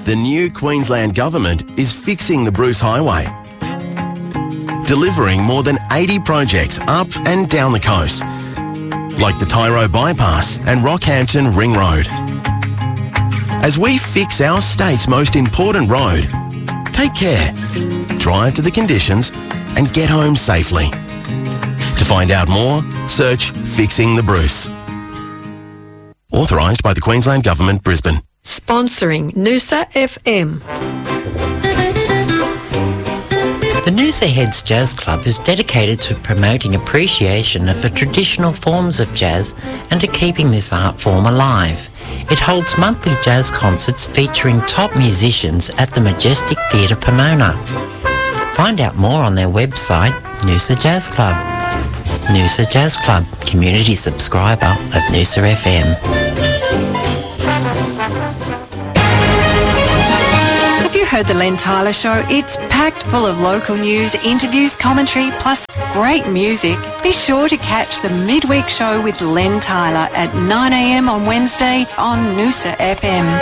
The new Queensland Government is fixing the Bruce Highway, delivering more than 80 projects up and down the coast, like the Tyro Bypass and Rockhampton Ring Road. As we fix our state's most important road, take care, drive to the conditions and get home safely. To find out more, search Fixing the Bruce. Authorised by the Queensland Government, Brisbane. Sponsoring Noosa FM. The Noosa Heads Jazz Club is dedicated to promoting appreciation of the traditional forms of jazz and to keeping this art form alive. It holds monthly jazz concerts featuring top musicians at the Majestic Theatre Pomona. Find out more on their website, Noosa Jazz Club. Noosa Jazz Club, community subscriber of Noosa FM. Have you heard the Len Tyler Show? It's packed full of local news, interviews, commentary, plus great music. Be sure to catch the midweek show with Len Tyler at 9 a.m. on Wednesday on Noosa FM.